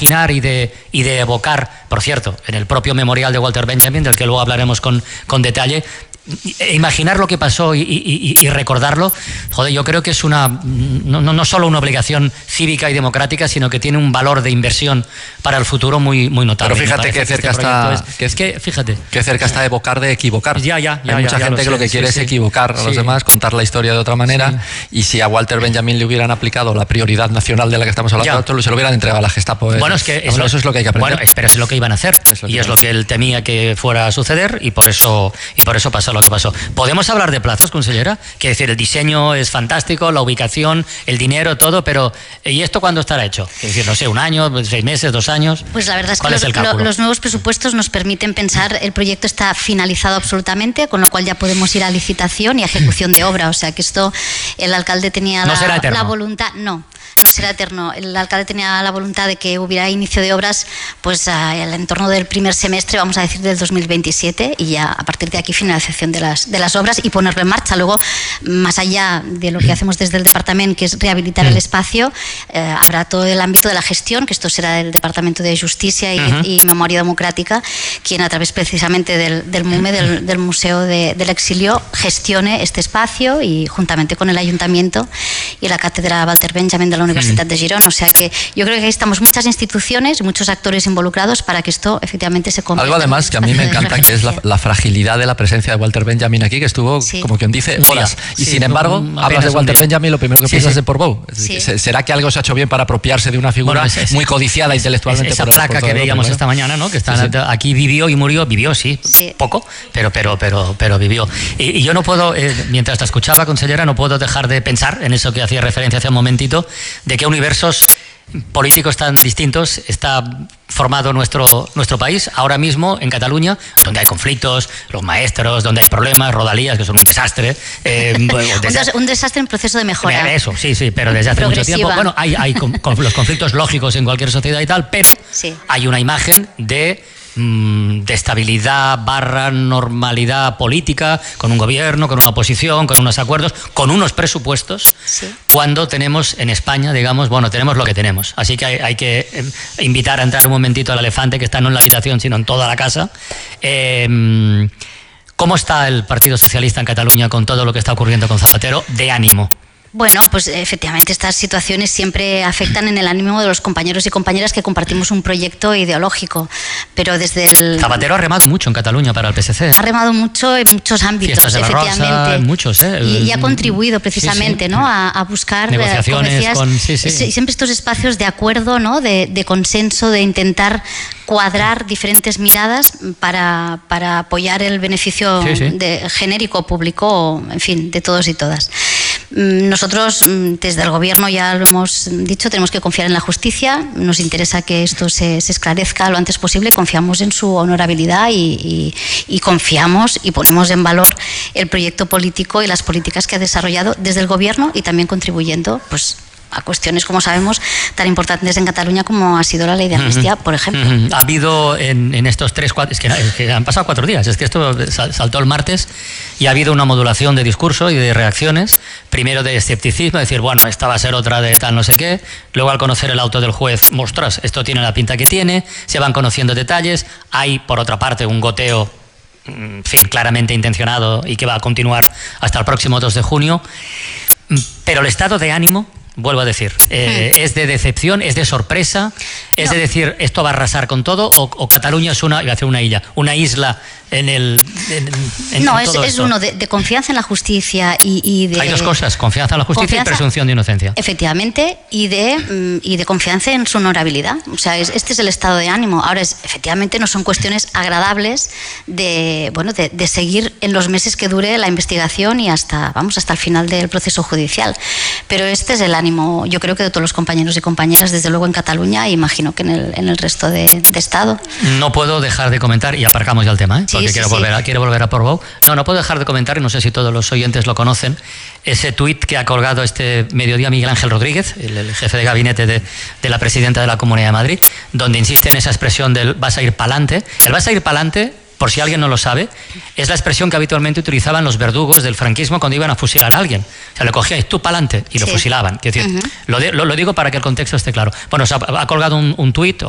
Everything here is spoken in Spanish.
imaginar y de evocar, por cierto, en el propio memorial de Walter Benjamin, del que luego hablaremos con detalle, imaginar lo que pasó y recordarlo, joder, yo creo que es no solo una obligación cívica y democrática, sino que tiene un valor de inversión para el futuro muy notable. Pero fíjate que cerca está, fíjate que cerca está evocar de equivocar. Hay mucha gente que lo que quiere es equivocar a los demás, contar la historia de otra manera, y si a Walter Benjamin le hubieran aplicado la prioridad nacional de la que estamos hablando, se lo hubieran entregado a la Gestapo. Bueno, es que eso es lo que hay que aprender. Bueno, pero es lo que iban a hacer, es lo que él temía que fuera a suceder, y por eso pasó lo que pasó. ¿Podemos hablar de plazos, consellera? Quiere decir, el diseño es fantástico, la ubicación, el dinero, todo, pero ¿y esto cuándo estará hecho? Es decir, no sé, 1 año, 6 meses, 2 años. Pues la verdad es que los nuevos presupuestos nos permiten pensar, el proyecto está finalizado absolutamente, con lo cual ya podemos ir a licitación y a ejecución de obra. O sea que esto, el alcalde tenía la voluntad. No será eterno. El alcalde tenía la voluntad de que hubiera inicio de obras pues en entorno del primer semestre, vamos a decir, del 2027, y ya a partir de aquí finalización de las obras y ponerlo en marcha. Luego, más allá de lo que hacemos desde el departamento, que es rehabilitar el espacio, habrá todo el ámbito de la gestión, que esto será del Departamento de Justicia y Memoria Democrática, quien a través precisamente del MUME, del Museo del Exilio, gestione este espacio, y juntamente con el Ayuntamiento y la Cátedra Walter Benjamin de la Universidad de Girona. O sea que yo creo que ahí estamos muchas instituciones y muchos actores involucrados para que esto efectivamente se convierta. Algo además que a mí me encanta, que es la fragilidad de la presencia de Walter Benjamin aquí, que estuvo, como quien dice, horas. Y sin embargo, hablas de Walter Benjamin, lo primero que piensas es Portbou. ¿Será que algo se ha hecho bien para apropiarse de una figura muy codiciada intelectualmente? Esa placa que veíamos esta mañana, ¿no? Que está aquí, vivió y murió, poco, pero vivió. Y yo no puedo, mientras te escuchaba, consellera, no puedo dejar de pensar en eso que hacía referencia hace un momentito, de qué universos políticos tan distintos está formado nuestro país ahora mismo en Cataluña, donde hay conflictos, los maestros, donde hay problemas, Rodalías, que son un desastre. Un desastre en proceso de mejora. Eso, sí, pero desde hace mucho tiempo. Bueno, hay los conflictos lógicos en cualquier sociedad y tal, pero hay una imagen de estabilidad / normalidad política, con un gobierno, con una oposición, con unos acuerdos, con unos presupuestos, cuando tenemos en España, digamos, tenemos lo que tenemos. Así que hay que invitar a entrar un momentito al elefante, que está no en la habitación, sino en toda la casa. ¿Cómo está el Partido Socialista en Cataluña con todo lo que está ocurriendo con Zapatero de ánimo? Bueno, pues efectivamente estas situaciones siempre afectan en el ánimo de los compañeros y compañeras que compartimos un proyecto ideológico, pero desde el... Zapatero ha remado mucho en Cataluña para el PSC. Ha remado mucho en muchos ámbitos, Fiestas de la efectivamente. Rosa, en muchos, y ha contribuido precisamente, ¿no? a buscar negociaciones, como decías, siempre estos espacios de acuerdo, ¿no? de consenso, de intentar cuadrar diferentes miradas para apoyar el beneficio genérico, público, en fin, de todos y todas. Nosotros, desde el Gobierno, ya lo hemos dicho, tenemos que confiar en la justicia, nos interesa que esto se esclarezca lo antes posible, confiamos en su honorabilidad y confiamos y ponemos en valor el proyecto político y las políticas que ha desarrollado desde el Gobierno, y también contribuyendo pues a cuestiones, como sabemos, tan importantes en Cataluña como ha sido la ley de amnistía, por ejemplo. Ha habido en estos 3-4... Es que han pasado 4 días, es que esto saltó el martes, y ha habido una modulación de discurso y de reacciones, primero de escepticismo, decir, bueno, esta va a ser otra de tal no sé qué, luego al conocer el auto del juez, ostras, esto tiene la pinta que tiene, se van conociendo detalles, hay por otra parte un goteo, en fin, claramente intencionado y que va a continuar hasta el próximo 2 de junio, pero el estado de ánimo, vuelvo a decir, ¿es de decepción, es de sorpresa, es de decir, esto va a arrasar con todo, o Cataluña es iba a hacer una isla en es uno de confianza en la justicia y de... Hay dos cosas, confianza en la justicia y presunción de inocencia. Efectivamente, y de confianza en su honorabilidad. O sea, este es el estado de ánimo. Ahora, efectivamente, no son cuestiones agradables de seguir en los meses que dure la investigación y hasta el final del proceso judicial. Pero este es el ánimo, yo creo que de todos los compañeros y compañeras, desde luego en Cataluña, e imagino que en el resto de Estado. No puedo dejar de comentar, y aparcamos ya el tema, porque quiero volver a Portbou. No puedo dejar de comentar, y no sé si todos los oyentes lo conocen, ese tuit que ha colgado este mediodía Miguel Ángel Rodríguez, el jefe de gabinete de la presidenta de la Comunidad de Madrid, donde insiste en esa expresión del vas a ir pa'lante. El vas a ir pa'lante, por si alguien no lo sabe, es la expresión que habitualmente utilizaban los verdugos del franquismo cuando iban a fusilar a alguien. O sea, le cogíais tú pa'lante y lo fusilaban. Es decir, lo digo para que el contexto esté claro. Bueno, ha colgado un tuit